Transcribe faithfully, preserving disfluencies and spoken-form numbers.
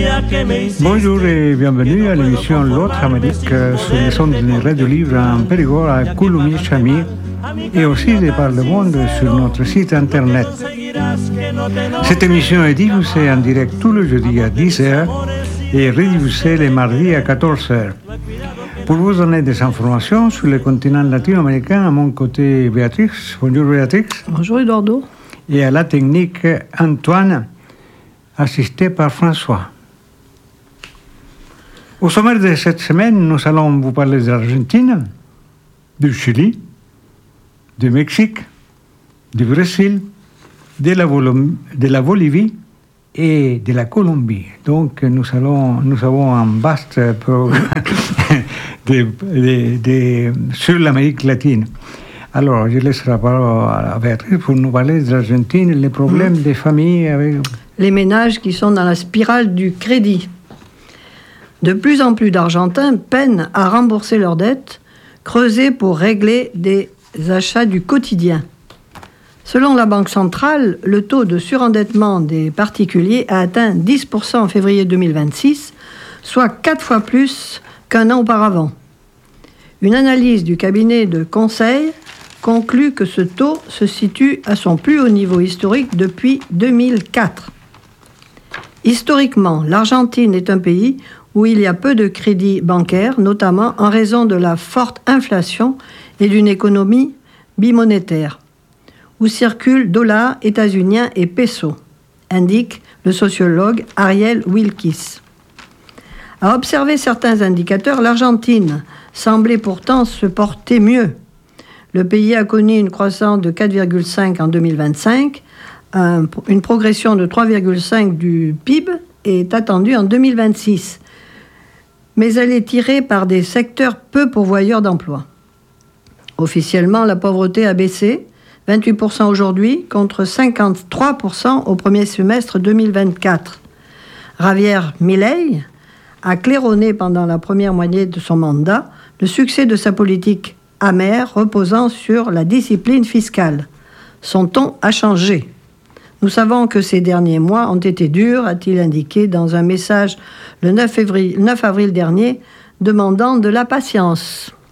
Bonjour et bienvenue à l'émission L'autre Amérique sur les sons de Radio Libre en Périgord à Coulommiers-Chamiers et aussi de par le monde sur notre site internet. Cette émission est diffusée en direct tous les jeudis à dix heures et rediffusée les mardis à quatorze heures. Pour vous donner des informations sur le continent latino-américain, à mon côté Béatrix. Bonjour Béatrix. Bonjour Eduardo. Et à la technique Antoine, assisté par François. Au sommaire de cette semaine, nous allons vous parler de l'Argentine, du Chili, du Mexique, du Brésil, de la, Vol- de la Bolivie et de la Colombie. Donc nous, allons, nous avons un vaste programme de, de, de, sur l'Amérique latine. Alors, je laisse la parole à Béatrice pour nous parler de l'Argentine et les problèmes mmh. des familles avec... Les ménages qui sont dans la spirale du crédit. De plus en plus d'Argentins peinent à rembourser leurs dettes, creusées pour régler des achats du quotidien. Selon la Banque centrale, le taux de surendettement des particuliers a atteint dix pour cent en février deux mille vingt-six, soit quatre fois plus qu'un an auparavant. Une analyse du cabinet de conseil conclut que ce taux se situe à son plus haut niveau historique depuis deux mille quatre. Historiquement, l'Argentine est un pays où il y a peu de crédits bancaires, notamment en raison de la forte inflation et d'une économie bimonétaire, où circulent dollars états-uniens et pesos, indique le sociologue Ariel Wilkis. À observer certains indicateurs, l'Argentine semblait pourtant se porter mieux. Le pays a connu une croissance de quatre virgule cinq en deux mille vingt-cinq, un, une progression de trois virgule cinq du P I B est attendue en deux mille vingt-six, mais elle est tirée par des secteurs peu pourvoyeurs d'emplois. Officiellement, la pauvreté a baissé, vingt-huit pour cent aujourd'hui contre cinquante-trois pour cent au premier semestre deux mille vingt-quatre. Javier Milei a claironné pendant la première moitié de son mandat le succès de sa politique amère reposant sur la discipline fiscale. Son ton a changé. Nous savons que ces derniers mois ont été durs, a-t-il indiqué dans un message le neuf avril dernier, demandant de la patience.